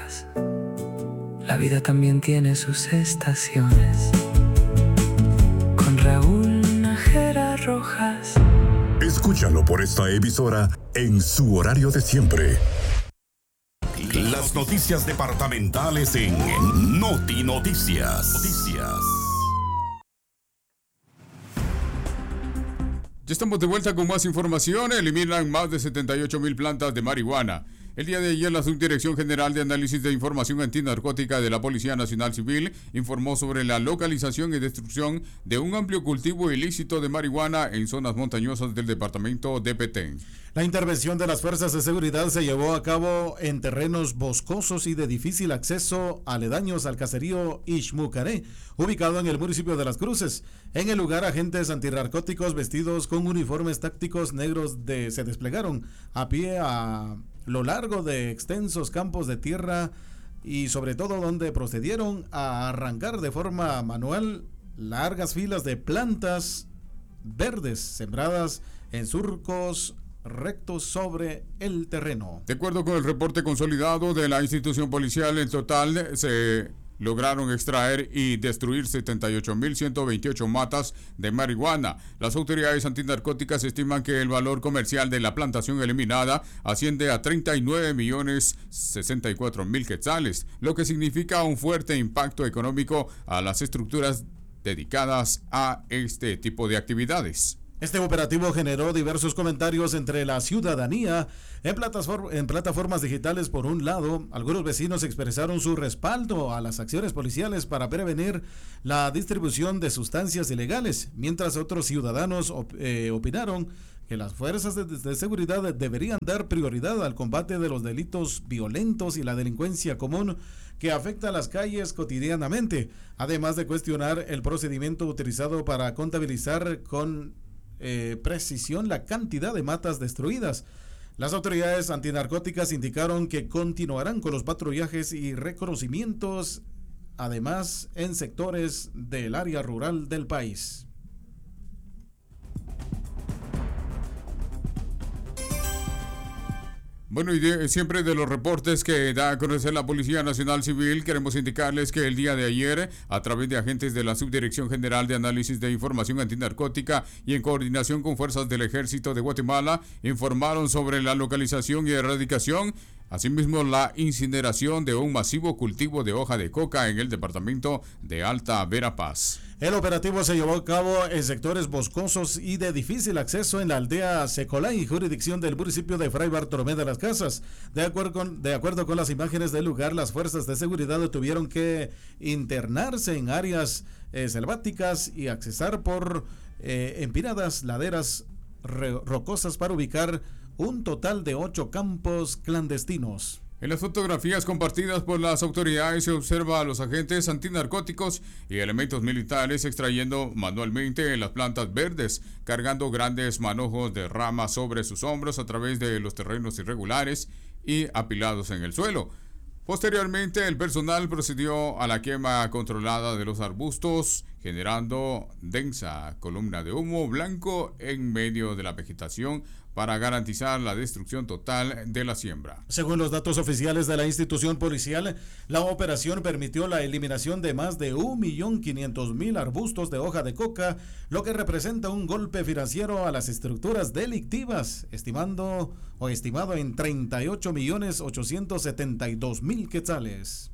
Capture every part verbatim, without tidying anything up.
rojas. La vida también tiene sus estaciones. Con Raúl Nájera Rojas. Escúchalo por esta emisora en su horario de siempre. Las noticias departamentales en Noti Noticias. Noticias. Ya estamos de vuelta con más información. Eliminan más de setenta y ocho mil plantas de marihuana. El día de ayer, la Subdirección General de Análisis de Información Antinarcótica de la Policía Nacional Civil informó sobre la localización y destrucción de un amplio cultivo ilícito de marihuana en zonas montañosas del departamento de Petén. La intervención de las fuerzas de seguridad se llevó a cabo en terrenos boscosos y de difícil acceso aledaños al caserío Ixmucaré, ubicado en el municipio de Las Cruces. En el lugar, agentes antinarcóticos vestidos con uniformes tácticos negros de, se desplegaron a pie a lo largo de extensos campos de tierra y sobre todo donde procedieron a arrancar de forma manual largas filas de plantas verdes sembradas en surcos rectos sobre el terreno. De acuerdo con el reporte consolidado de la institución policial, en total se lograron extraer y destruir setenta y ocho mil ciento veintiocho matas de marihuana. Las autoridades antinarcóticas estiman que el valor comercial de la plantación eliminada asciende a treinta y nueve millones sesenta y cuatro mil quetzales, lo que significa un fuerte impacto económico a las estructuras dedicadas a este tipo de actividades. Este operativo generó diversos comentarios entre la ciudadanía en, plataform- en plataformas digitales. Por un lado, algunos vecinos expresaron su respaldo a las acciones policiales para prevenir la distribución de sustancias ilegales, mientras otros ciudadanos op- eh, opinaron que las fuerzas de, de seguridad deberían dar prioridad al combate de los delitos violentos y la delincuencia común que afecta a las calles cotidianamente, además de cuestionar el procedimiento utilizado para contabilizar con Eh, precisión la cantidad de matas destruidas. Las autoridades antinarcóticas indicaron que continuarán con los patrullajes y reconocimientos, además en sectores del área rural del país. Bueno, y de, siempre de los reportes que da a conocer la Policía Nacional Civil, queremos indicarles que el día de ayer, a través de agentes de la Subdirección General de Análisis de Información Antinarcótica y en coordinación con fuerzas del Ejército de Guatemala, informaron sobre la localización y erradicación, asimismo la incineración de un masivo cultivo de hoja de coca en el departamento de Alta Verapaz. El operativo se llevó a cabo en sectores boscosos y de difícil acceso en la aldea Secolay, jurisdicción del municipio de Fray Bartolomé de las Casas. De acuerdo con, de acuerdo con las imágenes del lugar, las fuerzas de seguridad tuvieron que internarse en áreas eh, selváticas y accesar por eh, empinadas laderas re- rocosas para ubicar un total de ocho campos clandestinos. En las fotografías compartidas por las autoridades se observa a los agentes antinarcóticos y elementos militares extrayendo manualmente las plantas verdes, cargando grandes manojos de ramas sobre sus hombros a través de los terrenos irregulares y apilados en el suelo. Posteriormente, el personal procedió a la quema controlada de los arbustos, generando densa columna de humo blanco en medio de la vegetación para garantizar la destrucción total de la siembra. Según los datos oficiales de la institución policial, la operación permitió la eliminación de más de un millón quinientos mil arbustos de hoja de coca, lo que representa un golpe financiero a las estructuras delictivas, estimando o estimado en treinta y ocho millones ochocientos setenta y dos mil quetzales.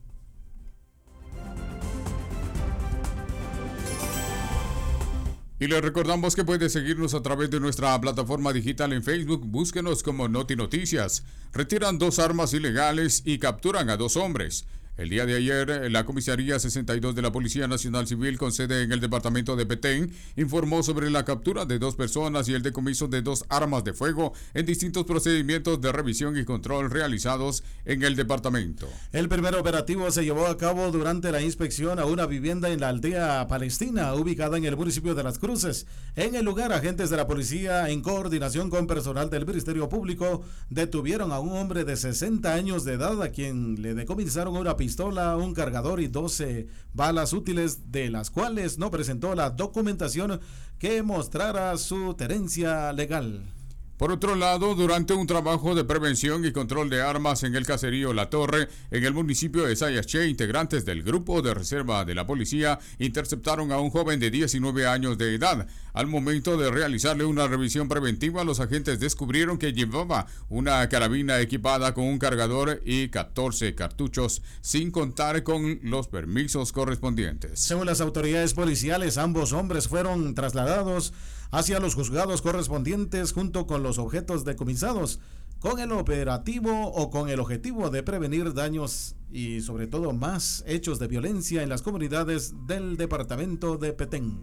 Y les recordamos que puede seguirnos a través de nuestra plataforma digital en Facebook. Búsquenos como Noti Noticias. Retiran dos armas ilegales y capturan a dos hombres. El día de ayer, la Comisaría sesenta y dos de la Policía Nacional Civil, con sede en el departamento de Petén, informó sobre la captura de dos personas y el decomiso de dos armas de fuego en distintos procedimientos de revisión y control realizados en el departamento. El primer operativo se llevó a cabo durante la inspección a una vivienda en la aldea palestina, ubicada en el municipio de Las Cruces. En el lugar, agentes de la policía, en coordinación con personal del Ministerio Público, detuvieron a un hombre de sesenta años de edad, a quien le decomisaron una pistola pistola, un cargador y doce balas útiles, de las cuales no presentó la documentación que mostrara su tenencia legal. Por otro lado, durante un trabajo de prevención y control de armas en el caserío La Torre, en el municipio de Sayaché, integrantes del grupo de reserva de la policía interceptaron a un joven de diecinueve años de edad. Al momento de realizarle una revisión preventiva, los agentes descubrieron que llevaba una carabina equipada con un cargador y catorce cartuchos, sin contar con los permisos correspondientes. Según las autoridades policiales, ambos hombres fueron trasladados hacia los juzgados correspondientes junto con los objetos decomisados, con el operativo o con el objetivo de prevenir daños y sobre todo más hechos de violencia en las comunidades del departamento de Petén.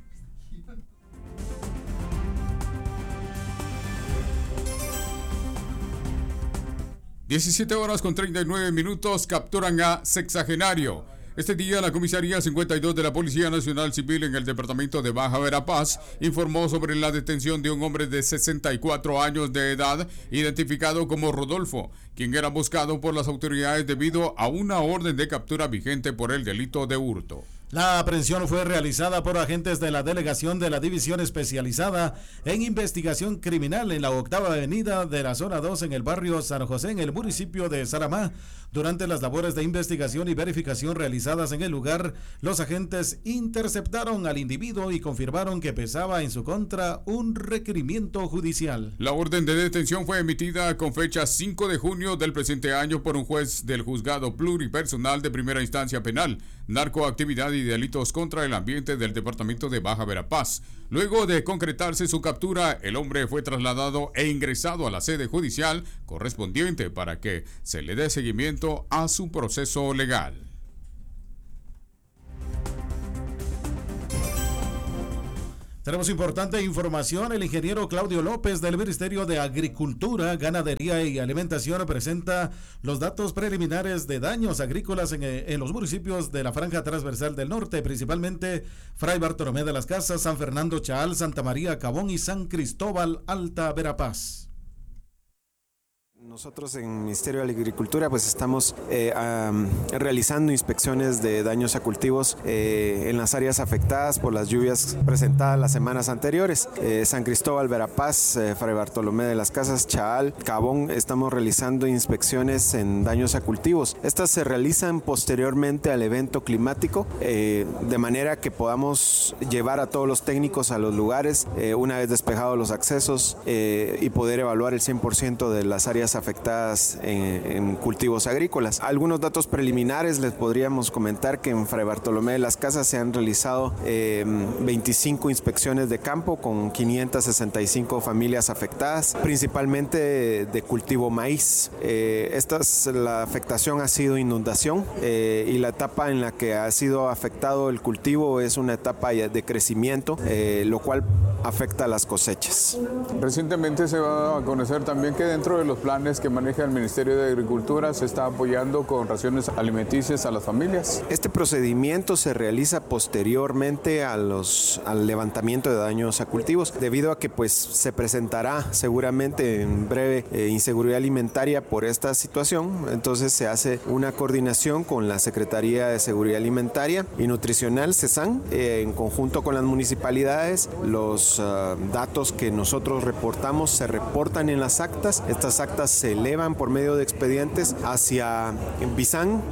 diecisiete horas con treinta y nueve minutos, capturan a sexagenario. Este día, la Comisaría cincuenta y dos de la Policía Nacional Civil en el departamento de Baja Verapaz informó sobre la detención de un hombre de sesenta y cuatro años de edad, identificado como Rodolfo, quien era buscado por las autoridades debido a una orden de captura vigente por el delito de hurto. La aprehensión fue realizada por agentes de la delegación de la División Especializada en Investigación Criminal en la octava avenida de la zona dos en el barrio San José, en el municipio de Saramá. Durante las labores de investigación y verificación realizadas en el lugar, los agentes interceptaron al individuo y confirmaron que pesaba en su contra un requerimiento judicial. La orden de detención fue emitida con fecha cinco de junio del presente año por un juez del Juzgado Pluripersonal de Primera Instancia Penal, Narcoactividad y Delitos contra el Ambiente del departamento de Baja Verapaz. Luego de concretarse su captura, el hombre fue trasladado e ingresado a la sede judicial correspondiente para que se le dé seguimiento a su proceso legal. Tenemos importante información. El ingeniero Claudio López del Ministerio de Agricultura, Ganadería y Alimentación presenta los datos preliminares de daños agrícolas en, en los municipios de la Franja Transversal del Norte, principalmente Fray Bartolomé de las Casas, San Fernando Chaal, Santa María Cabón y San Cristóbal Alta Verapaz. Nosotros en el Ministerio de Agricultura pues estamos eh, um, realizando inspecciones de daños a cultivos eh, en las áreas afectadas por las lluvias presentadas las semanas anteriores. Eh, San Cristóbal, Verapaz, eh, Fray Bartolomé de las Casas, Chaal, Cabón, estamos realizando inspecciones en daños a cultivos. Estas se realizan posteriormente al evento climático, eh, de manera que podamos llevar a todos los técnicos a los lugares eh, una vez despejados los accesos eh, y poder evaluar el cien por ciento de las áreas afectadas en, en cultivos agrícolas. Algunos datos preliminares les podríamos comentar que en Fray Bartolomé de las Casas se han realizado eh, veinticinco inspecciones de campo con quinientas sesenta y cinco familias afectadas, principalmente de, de cultivo maíz. Eh, esta es, la afectación ha sido inundación eh, y la etapa en la que ha sido afectado el cultivo es una etapa de crecimiento, eh, lo cual afecta a las cosechas. Recientemente se va a conocer también que dentro de los planes que maneja el Ministerio de Agricultura se está apoyando con raciones alimenticias a las familias. Este procedimiento se realiza posteriormente a los, al levantamiento de daños a cultivos, debido a que pues se presentará seguramente en breve eh, inseguridad alimentaria por esta situación. Entonces se hace una coordinación con la Secretaría de Seguridad Alimentaria y Nutricional, CESAN, eh, en conjunto con las municipalidades. Los uh, datos que nosotros reportamos se reportan en las actas. Estas actas se elevan por medio de expedientes hacia BISAN,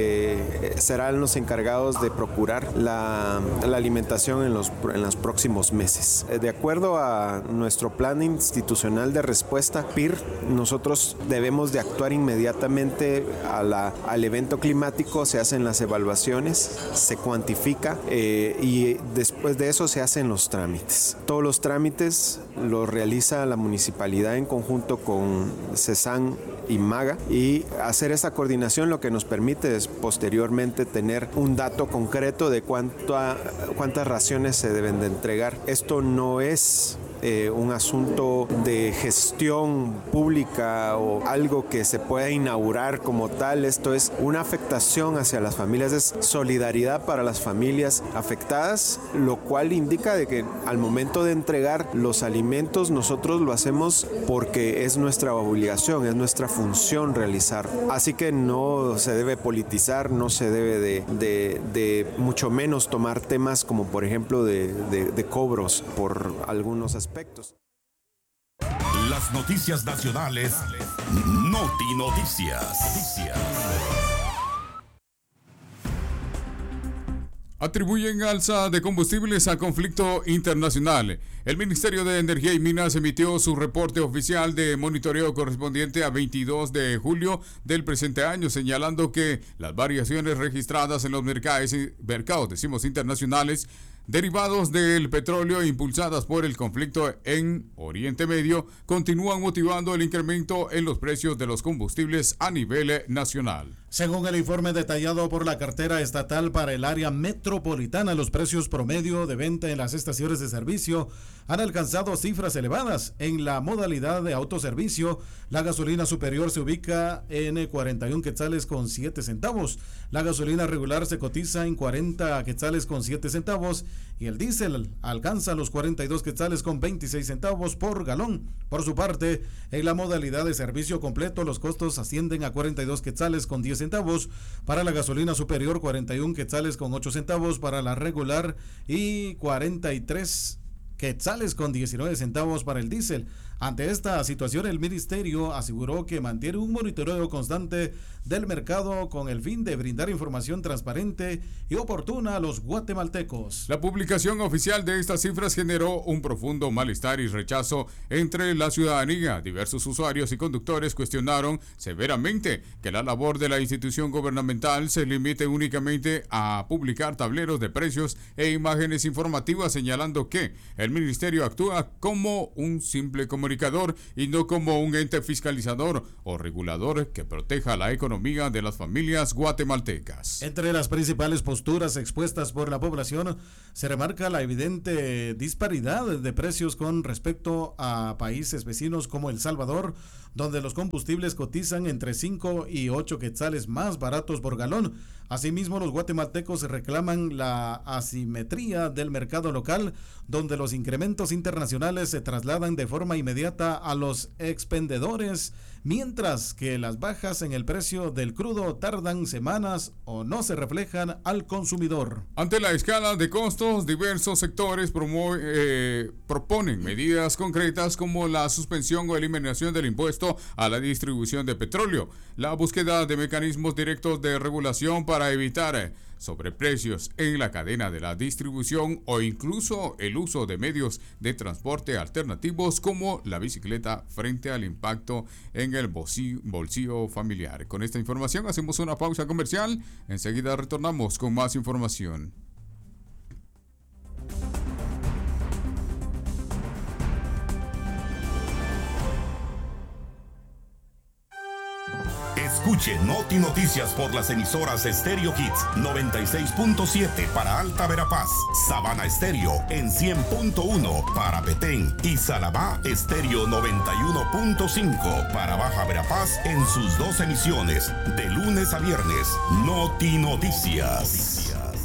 que serán los encargados de procurar la, la alimentación en los, en los próximos meses. De acuerdo a nuestro plan institucional de respuesta, P I R, nosotros debemos de actuar inmediatamente a la, al evento climático, se hacen las evaluaciones, se cuantifica eh, y después de eso se hacen los trámites. Todos los trámites los realiza la municipalidad en conjunto con CESAN y MAGA, y hacer esa coordinación lo que nos permite es posteriormente tener un dato concreto de cuánto a, cuántas raciones se deben de entregar. Esto no es Eh, un asunto de gestión pública o algo que se pueda inaugurar como tal. Esto es una afectación hacia las familias, es solidaridad para las familias afectadas, lo cual indica de que al momento de entregar los alimentos nosotros lo hacemos porque es nuestra obligación, es nuestra función realizar. Así que no se debe politizar, no se debe de, de, de mucho menos tomar temas como por ejemplo de, de, de cobros por algunos aspectos. Las noticias nacionales, Noti Noticias. Atribuyen alza de combustibles a conflicto internacional. El Ministerio de Energía y Minas emitió su reporte oficial de monitoreo correspondiente a veintidós de julio del presente año, señalando que las variaciones registradas en los mercados, mercados decimos, internacionales derivados del petróleo impulsadas por el conflicto en Oriente Medio continúan motivando el incremento en los precios de los combustibles a nivel nacional. Según el informe detallado por la cartera estatal para el área metropolitana, los precios promedio de venta en las estaciones de servicio han alcanzado cifras elevadas. En la modalidad de autoservicio, la gasolina superior se ubica en cuarenta y un quetzales con siete centavos, la gasolina regular se cotiza en cuarenta quetzales con siete centavos y el diésel alcanza los cuarenta y dos quetzales con veintiséis centavos por galón. Por su parte, en la modalidad de servicio completo, los costos ascienden a cuarenta y dos quetzales con diez centavos para la gasolina superior, cuarenta y un quetzales con ocho centavos para la regular y cuarenta y tres quetzales con diecinueve centavos para el diésel. Ante esta situación, el ministerio aseguró que mantiene un monitoreo constante del mercado con el fin de brindar información transparente y oportuna a los guatemaltecos. La publicación oficial de estas cifras generó un profundo malestar y rechazo entre la ciudadanía. Diversos usuarios y conductores cuestionaron severamente que la labor de la institución gubernamental se limite únicamente a publicar tableros de precios e imágenes informativas, señalando que el ministerio actúa como un simple comunicador y no como un ente fiscalizador o regulador que proteja la economía de las familias guatemaltecas. Entre las principales posturas expuestas por la población se remarca la evidente disparidad de precios con respecto a países vecinos como El Salvador, donde los combustibles cotizan entre cinco y ocho quetzales más baratos por galón. Asimismo, los guatemaltecos reclaman la asimetría del mercado local, donde los incrementos internacionales se trasladan de forma inmediata a los expendedores, mientras que las bajas en el precio del crudo tardan semanas o no se reflejan al consumidor. Ante la escala de costos, diversos sectores promueve, eh, proponen medidas concretas como la suspensión o eliminación del impuesto a la distribución de petróleo, la búsqueda de mecanismos directos de regulación para evitar sobreprecios en la cadena de la distribución o incluso el uso de medios de transporte alternativos como la bicicleta frente al impacto en el bolsillo familiar. Con esta información hacemos una pausa comercial. Enseguida retornamos con más información. Escuche Noti Noticias por las emisoras Stereo Hits noventa y seis punto siete para Alta Verapaz, Sabana Estéreo en cien punto uno para Petén y Salabá Estéreo noventa y uno punto cinco para Baja Verapaz en sus dos emisiones de lunes a viernes. Noti Noticias.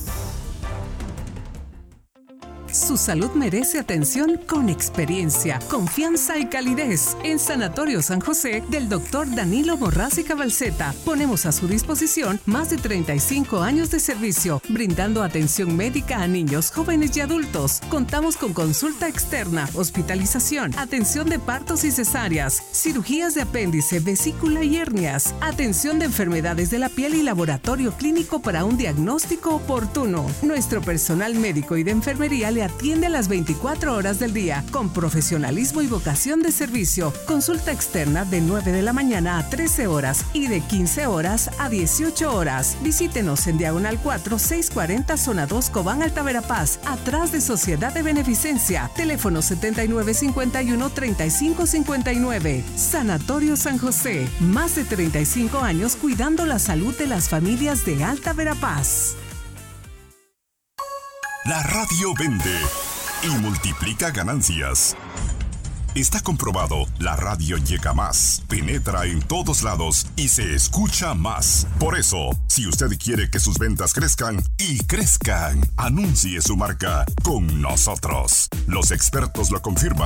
Su salud merece atención con experiencia, confianza y calidez. En Sanatorio San José del doctor Danilo Morraz y Cabalceta ponemos a su disposición más de treinta y cinco años de servicio, brindando atención médica a niños, jóvenes y adultos. Contamos con consulta externa, hospitalización, atención de partos y cesáreas, cirugías de apéndice, vesícula y hernias, atención de enfermedades de la piel y laboratorio clínico para un diagnóstico oportuno. Nuestro personal médico y de enfermería le atiende a las veinticuatro horas del día con profesionalismo y vocación de servicio. Consulta externa de nueve de la mañana a trece horas y de quince horas a dieciocho horas. Visítenos en Diagonal cuatro, seiscientos cuarenta, Zona dos, Cobán, Alta Verapaz, atrás de Sociedad de Beneficencia. Teléfono setenta y nueve cincuenta y uno, treinta y cinco cincuenta y nueve. Sanatorio San José. Más de treinta y cinco años cuidando la salud de las familias de Alta Verapaz. La radio vende y multiplica ganancias. Está comprobado, la radio llega más, penetra en todos lados y se escucha más. Por eso, si usted quiere que sus ventas crezcan y crezcan, anuncie su marca con nosotros. Los expertos lo confirman.